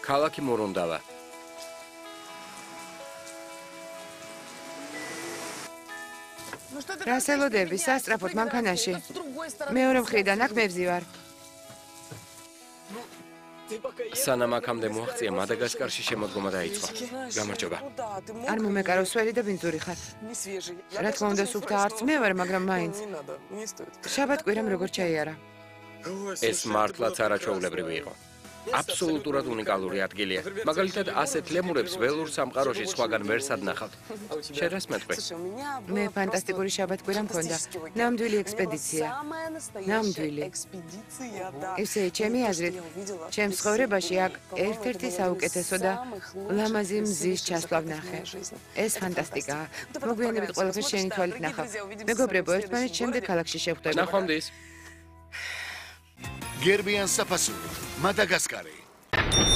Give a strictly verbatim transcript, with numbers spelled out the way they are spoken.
ქალაქი მორონდავა. რას ელოდები, სასწრაფოდ მანქანაში. მეორე მხრიდან აქ მევზივარ. სანამ აქამდე მოაღწია მადაგასკარში შემოდგომა დაიწყო. გამარჯობა. არ მომეკარო სველი და ბინძური ხარ. რა თქმა უნდა სუფთა არც მე ვარ, მაგრამ მაინც. შაბათ-კვირამ როგორ ჩაიარა? ეს მართლაც არაჩვეულებრივი იყო. აბსოლუტურად უნიკალური ადგილია. მაგალითად, ასეთ ლემურებს ველურ სამყაროში სხვაგან ვერ სადნახავთ. შენ რას მეტყვი? მე ფანტასტიკური შაბათ-კვირა მქონდა. ნამდვილი ექსპედიცია. ნამდვილი. ესე ჩემი აზრით, ჩემს ცხოვრებაში აქ ერთ-ერთი საუკეთესო და ლამაზი მზის ჩასვლა ვნახე. ეს ფანტასტიკაა. მოგვიანებით ყველაფერს შენი თვალით ნახავ. მეგობრებო, ერთმანეთს შემდეგ ქალაქში შევხვდებით. ნახვამდის. გერბიან საფასური, მადაგასკარი.